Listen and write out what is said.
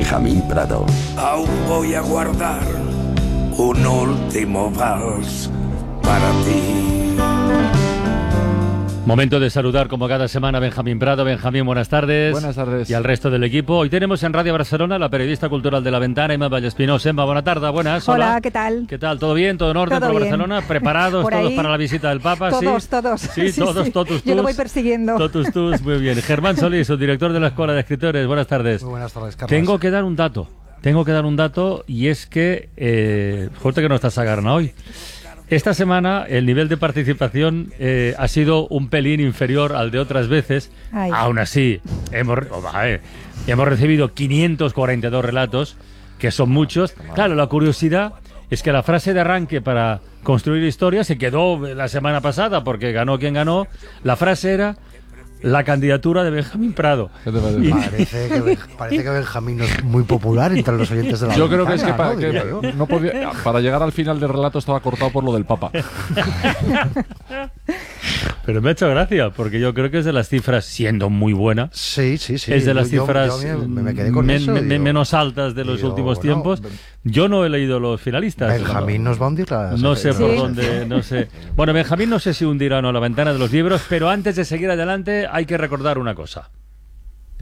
Benjamín Prado. Aún voy a guardar un último vals para ti. Momento de saludar como cada semana a Benjamín Prado. Benjamín, buenas tardes. Buenas tardes. Y al resto del equipo. Hoy tenemos en Radio Barcelona la periodista cultural de La Ventana, Emma Vallespinosa. Emma, buenas tardes, buenas. Hola, ¿qué tal? ¿Qué tal? ¿Todo bien? ¿Todo en orden Todo por bien. Barcelona? ¿Preparados Por todos ahí, para la visita del Papa? Todos, ¿sí? todos. Sí, todos, totus. Yo lo voy persiguiendo. Totus, muy bien. Germán Solís, su director de la Escuela de Escritores. Buenas tardes. Muy buenas tardes, Carlos. Tengo que dar un dato y es que, suerte que no está Sagarna hoy. Esta semana el nivel de participación ha sido un pelín inferior al de otras veces. Ay. Aún así, hemos recibido 542 relatos, que son muchos. Claro, la curiosidad es que la frase de arranque para construir historia se quedó la semana pasada, porque ganó quien ganó. La frase era la candidatura de Benjamín Prado. ¿Qué te parece? Parece que Benjamín es muy popular entre los oyentes de la Yo creo que es que, Ventana, ¿no? no podía, para llegar al final del relato estaba cortado por lo del Papa. Pero me ha hecho gracia, porque yo creo que es de las cifras, siendo muy buena, Sí. es de las cifras yo me quedé con eso. menos altas de los digo, últimos bueno, tiempos. Yo no he leído los finalistas. Benjamín nos va a hundir la... No sé por Sí. dónde, no sé. Bueno, Benjamín no sé si hundirá o no la ventana de los libros, pero antes de seguir adelante hay que recordar una cosa.